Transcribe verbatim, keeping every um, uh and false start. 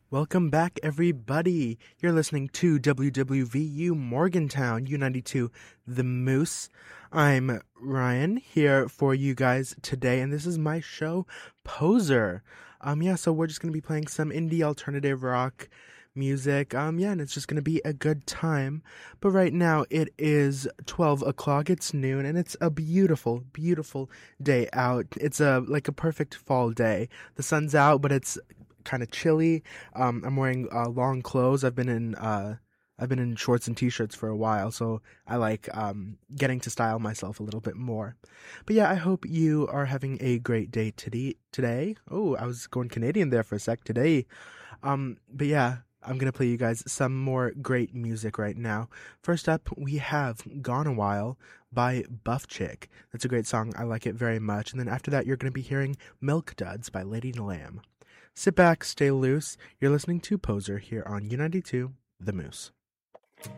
Welcome back, everybody. You're listening to W W V U Morgantown, U ninety-two, The Moose. I'm Ryan here for you guys today, and this is my show, Poser. Um, yeah, so we're just going to be playing some indie alternative rock music. Um, yeah, and it's just going to be a good time. But right now, it is twelve o'clock, it's noon, and it's a beautiful, beautiful day out. It's a like a perfect fall day. The sun's out, but it's kind of chilly. Um, I'm wearing uh, long clothes. I've been in uh, I've been in shorts and t-shirts for a while, so I like um, getting to style myself a little bit more. But yeah, I hope you are having a great day today. Today, oh, I was going Canadian there for a sec. Today, um, but yeah. I'm going to play you guys some more great music right now. First up, we have Gone a While by Buff Chick. That's a great song. I like it very much. And then after that, you're going to be hearing Milk Duds by Lady Lamb. Sit back, stay loose. You're listening to Poser here on U ninety-two, The Moose.